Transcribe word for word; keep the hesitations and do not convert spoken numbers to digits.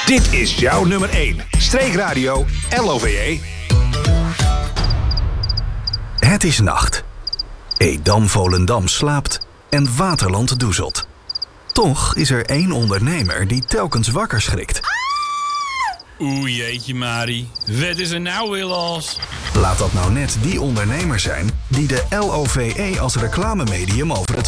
Dit is jouw nummer één. Streekradio L O V E. Het is nacht. Edam-Volendam slaapt en Waterland doezelt. Toch is er één ondernemer die telkens wakker schrikt. Oeh, jeetje Mari. Wat is er nou weer los? Laat dat nou net die ondernemer zijn die de L O V E als reclamemedium over het